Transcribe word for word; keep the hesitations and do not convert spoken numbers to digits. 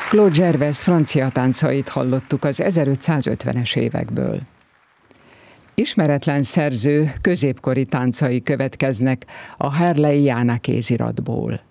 Claude Gervais francia táncait hallottuk az ezerötszázötvenes évekből. Ismeretlen szerző középkori táncai következnek a Harley Jána kéziratból.